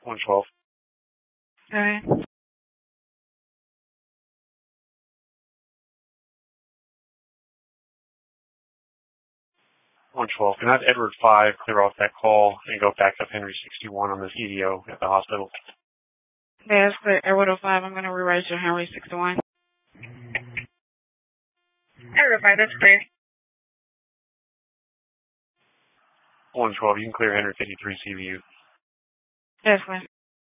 112. Okay. 112. Can I have Edward 5 clear off that call and go back up Henry 61 on this EDO at the hospital? Yeah, it's clear. Edward 05, I'm going to rewrite your Henry 61. Edward 05, that's clear. 112, you can clear Henry 53 CVU. That's clear.